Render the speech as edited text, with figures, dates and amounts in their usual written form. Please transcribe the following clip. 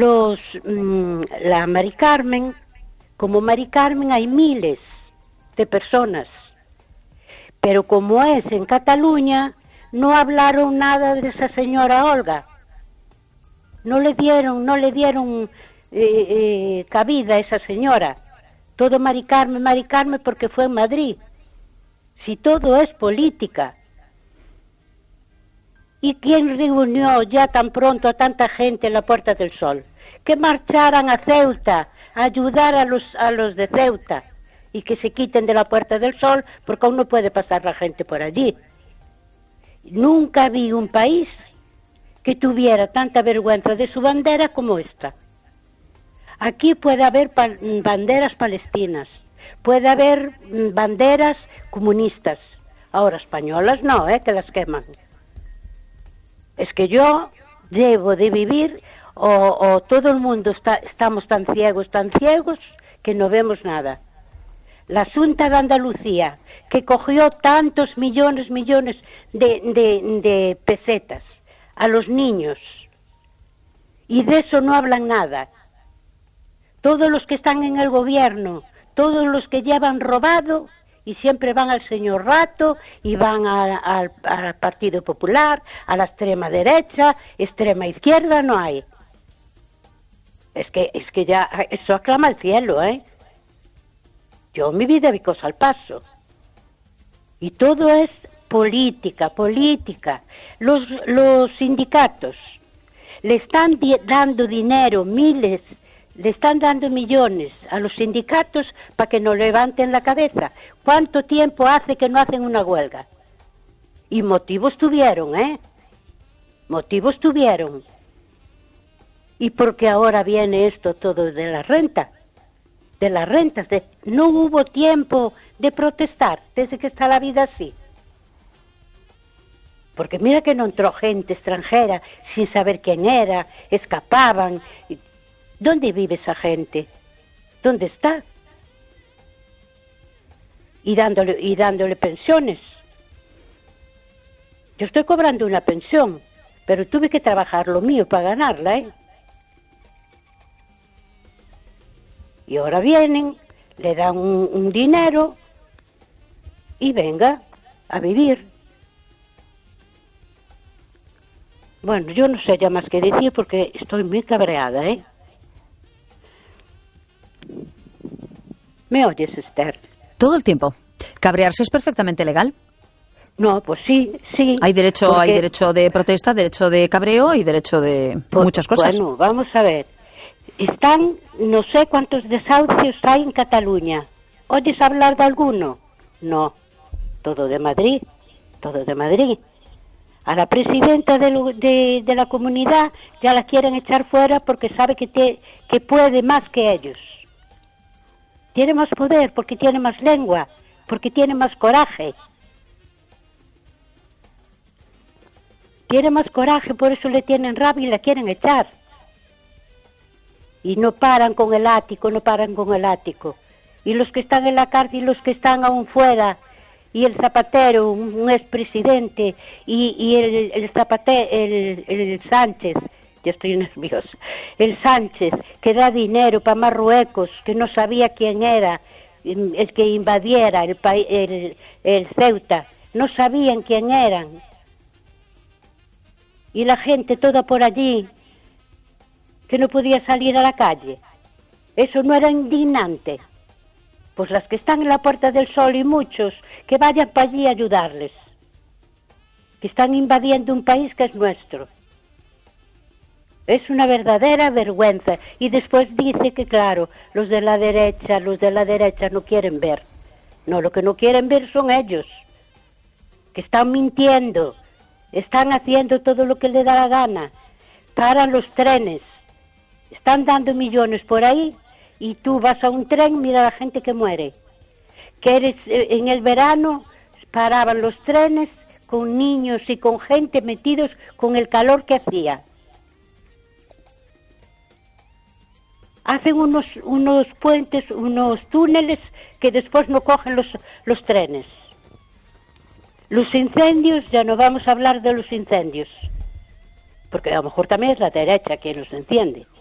La Mari Carmen, como Mari Carmen hay miles de personas, pero como es en Cataluña, no hablaron nada de esa señora Olga, no le dieron cabida a esa señora. Todo Mari Carmen, porque fue en Madrid. Si todo es política. ¿Y quién reunió ya tan pronto a tanta gente en la Puerta del Sol? Que marcharan a Ceuta, a ayudar a los de Ceuta, y que se quiten de la Puerta del Sol, porque aún no puede pasar la gente por allí. Nunca vi un país que tuviera tanta vergüenza de su bandera como esta. Aquí puede haber banderas palestinas, puede haber banderas comunistas. Ahora españolas no, que las queman. Es que yo debo de vivir, o todo el mundo estamos tan ciegos, que no vemos nada. La Xunta de Andalucía, que cogió tantos millones de pesetas a los niños, y de eso no hablan nada. Todos los que están en el gobierno, todos los que llevan robado, y siempre van al señor Rato, y van al Partido Popular, a la extrema derecha, extrema izquierda, no hay. Es que ya, eso aclama al cielo, Yo en mi vida vi cosa al paso. Y todo es política. Los sindicatos le están dando dinero, miles, le están dando millones a los sindicatos para que no levanten la cabeza. ¿Cuánto tiempo hace que no hacen una huelga? Y motivos tuvieron, Motivos tuvieron. ¿Y por qué ahora viene esto todo de la renta? De las rentas. No hubo tiempo de protestar desde que está la vida así. Porque mira que no entró gente extranjera sin saber quién era, escapaban. ¿Dónde vive esa gente? ¿Dónde está? Y dándole pensiones. Yo estoy cobrando una pensión, pero tuve que trabajar lo mío para ganarla, Y ahora vienen, le dan un dinero y venga a vivir. Bueno, yo no sé ya más que decir porque estoy muy cabreada, ¿Me oyes, Esther? Todo el tiempo. ¿Cabrearse es perfectamente legal? No, pues sí. Hay derecho de protesta, derecho de cabreo y derecho de muchas cosas. Bueno, vamos a ver. Están, no sé cuántos desahucios hay en Cataluña. ¿Oyes hablar de alguno? No. Todo de Madrid. A la presidenta de la comunidad ya la quieren echar fuera porque sabe que puede más que ellos. Tiene más poder porque tiene más lengua, porque tiene más coraje. Tiene más coraje, por eso le tienen rabia y la quieren echar. Y no paran con el ático. Y los que están en la cárcel y los que están aún fuera, y el Zapatero, un expresidente, y el Sánchez, ya estoy nerviosa, el Sánchez, que da dinero para Marruecos, que no sabía quién era, el que invadiera el Ceuta, no sabían quién eran. Y la gente toda por allí, que no podía salir a la calle. Eso no era indignante. Pues las que están en la Puerta del Sol y muchos, que vayan para allí a ayudarles. Que están invadiendo un país que es nuestro. Es una verdadera vergüenza. Y después dice que, claro, los de la derecha no quieren ver. No, lo que no quieren ver son ellos. Que están mintiendo. Están haciendo todo lo que les da la gana. Paran los trenes. Están dando millones por ahí y tú vas a un tren, mira a la gente que muere. En el verano paraban los trenes con niños y con gente metidos con el calor que hacía. Hacen unos puentes, unos túneles que después no cogen los trenes. Los incendios, ya no vamos a hablar de los incendios, porque a lo mejor también es la derecha quien los enciende.